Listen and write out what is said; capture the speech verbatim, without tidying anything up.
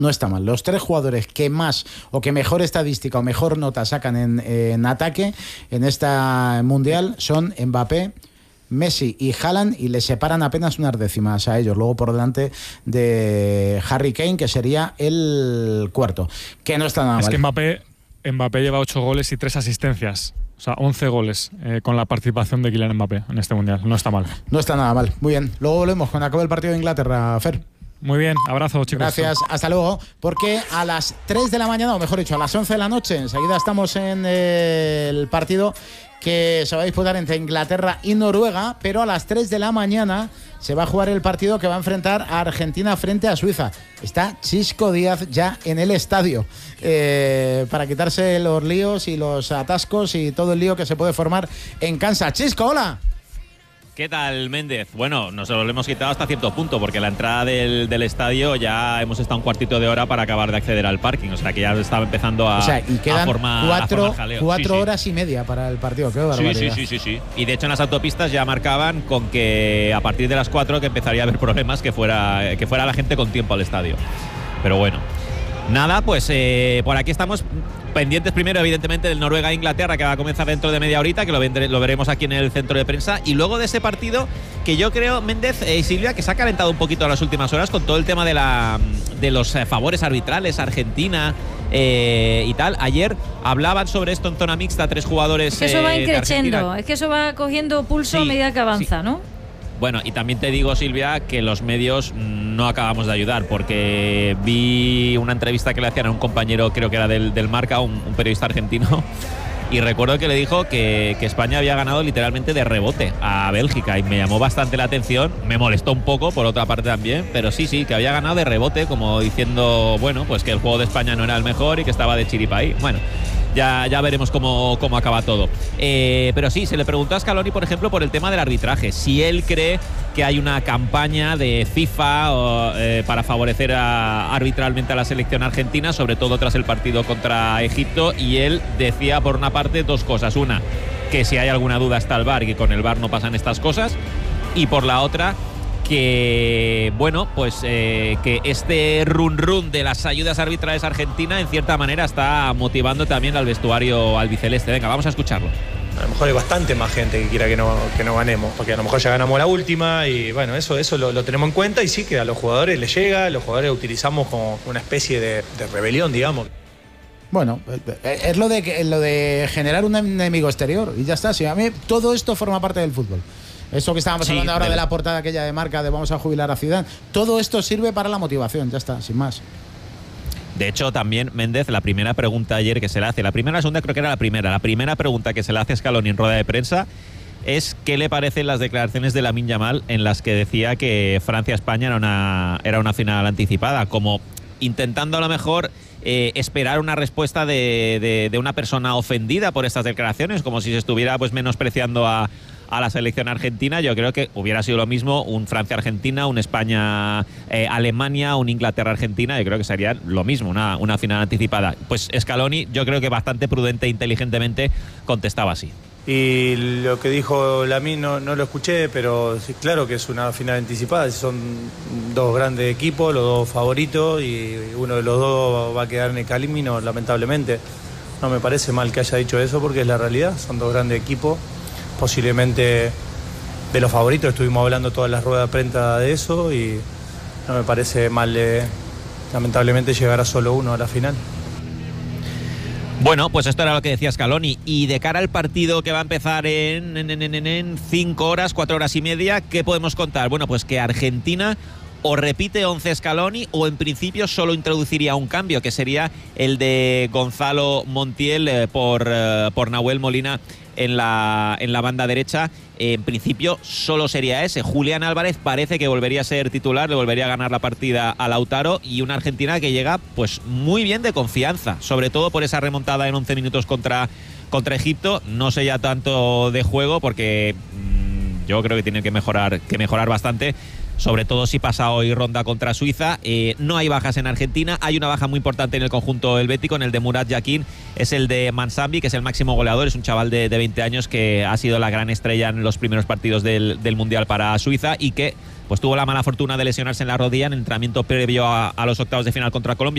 No está mal. Los tres jugadores que más o que mejor estadística o mejor nota sacan en, en ataque en esta Mundial son Mbappé, Messi y Haaland, y le separan apenas unas décimas a ellos. Luego por delante de Harry Kane, que sería el cuarto. Que no está nada mal. Es que Mbappé, Mbappé lleva ocho goles y tres asistencias. O sea, once goles eh, con la participación de Kylian Mbappé en este Mundial. No está mal. No está nada mal. Muy bien. Luego volvemos cuando acabe el partido de Inglaterra, Fer. Muy bien, abrazo, chicos. Gracias, hasta luego. Porque a las tres de la mañana, o mejor dicho, a las once de la noche, enseguida estamos en el partido que se va a disputar entre Inglaterra y Noruega, pero a las tres de la mañana se va a jugar el partido que va a enfrentar a Argentina frente a Suiza. Está Xisco Díaz ya en el estadio eh, para quitarse los líos y los atascos y todo el lío que se puede formar en Kansas. Xisco, hola. ¿Qué tal, Méndez? Bueno, nos lo hemos quitado hasta cierto punto, porque la entrada del, del estadio ya hemos estado un cuartito de hora para acabar de acceder al parking, o sea que ya estaba empezando a, o sea, y quedan a formar cuatro, a formar jaleo. cuatro sí, horas sí. y media para el partido. Qué barbaridad. Sí, sí, sí, sí, sí. Y de hecho en las autopistas ya marcaban con que a partir de las cuatro que empezaría a haber problemas, que fuera, que fuera la gente con tiempo al estadio. Pero bueno. Nada, pues eh, por aquí estamos pendientes primero, evidentemente, del Noruega-Inglaterra, que va a comenzar dentro de media horita, que lo, vendré, lo veremos aquí en el centro de prensa. Y luego de ese partido, que yo creo, Méndez y eh, Silvia, que se ha calentado un poquito en las últimas horas con todo el tema de, la, de los eh, favores arbitrales, Argentina eh, y tal. Ayer hablaban sobre esto en zona mixta, tres jugadores. Es que eso eh, va increciendo, de es que eso va cogiendo pulso sí, a medida que avanza, sí. ¿no? Bueno, y también te digo, Silvia, que los medios no acabamos de ayudar, porque vi una entrevista que le hacían a un compañero, creo que era del, del Marca, un, un periodista argentino, y recuerdo que le dijo que, que España había ganado literalmente de rebote a Bélgica, y me llamó bastante la atención, me molestó un poco, por otra parte también, pero sí, sí, que había ganado de rebote, como diciendo, bueno, pues que el juego de España no era el mejor y que estaba de chiripa ahí. Bueno, Ya, ya veremos cómo, cómo acaba todo. Eh, pero sí, se le preguntó a Scaloni, por ejemplo, por el tema del arbitraje. Si él cree que hay una campaña de FIFA o, eh, para favorecer a, arbitralmente a la selección argentina, sobre todo tras el partido contra Egipto. Y él decía, por una parte, dos cosas. Una, que si hay alguna duda está el V A R y que con el V A R no pasan estas cosas. Y por la otra, que bueno, pues eh, que este run run de las ayudas arbitrales a Argentina en cierta manera está motivando también al vestuario albiceleste. Venga, vamos a escucharlo. A lo mejor hay bastante más gente que quiera que no, que no ganemos, porque a lo mejor ya ganamos la última y bueno, eso, eso lo, lo tenemos en cuenta y sí que a los jugadores les llega, los jugadores lo utilizamos como una especie de, de rebelión, digamos. Bueno, es lo de, lo de generar un enemigo exterior y ya está. Sí, a mí todo esto forma parte del fútbol. Eso que estábamos sí, hablando ahora de la portada aquella de Marca de vamos a jubilar a Zidane, todo esto sirve para la motivación, ya está, sin más. De hecho, también, Méndez, la primera pregunta ayer que se le hace, la primera, la segunda creo que era la primera, la primera pregunta que se le hace a Scaloni en rueda de prensa es qué le parecen las declaraciones de Lamine Yamal en las que decía que Francia-España era una, era una final anticipada, como intentando a lo mejor eh, esperar una respuesta de, de, de una persona ofendida por estas declaraciones, como si se estuviera pues menospreciando a a la selección argentina. Yo creo que hubiera sido lo mismo un Francia-Argentina, un España-Alemania, eh, un Inglaterra-Argentina. Yo creo que sería lo mismo, una, una final anticipada. Pues Scaloni, yo creo que bastante prudente e inteligentemente contestaba así. Y lo que dijo Lamine no, no lo escuché, pero sí, claro que es una final anticipada. Son dos grandes equipos, los dos favoritos, y uno de los dos va a quedar en el camino, lamentablemente. No me parece mal que haya dicho eso porque es la realidad. Son dos grandes equipos. Posiblemente de los favoritos, estuvimos hablando todas las ruedas de prensa de eso y no me parece mal, eh, lamentablemente, llegar a solo uno a la final. Bueno, pues esto era lo que decía Scaloni. Y de cara al partido que va a empezar en, en, en, en, en cinco horas, cuatro horas y media, ¿qué podemos contar? Bueno, pues que Argentina o repite once Scaloni o en principio solo introduciría un cambio, que sería el de Gonzalo Montiel eh, por, eh, por Nahuel Molina en la, en la banda derecha. En principio solo sería ese. Julián Álvarez parece que volvería a ser titular, le volvería a ganar la partida a Lautaro, y una Argentina que llega pues muy bien de confianza, sobre todo por esa remontada en once minutos contra, contra Egipto. No sé ya tanto de juego porque mmm, yo creo que tiene que mejorar, que mejorar bastante, sobre todo si pasa hoy ronda contra Suiza. Eh, no hay bajas en Argentina, hay una baja muy importante en el conjunto helvético, en el de Murat Yakin, es el de Mansambi, que es el máximo goleador, es un chaval de, de veinte años que ha sido la gran estrella en los primeros partidos del, del Mundial para Suiza y que pues tuvo la mala fortuna de lesionarse en la rodilla en el entrenamiento previo a, a los octavos de final contra Colombia.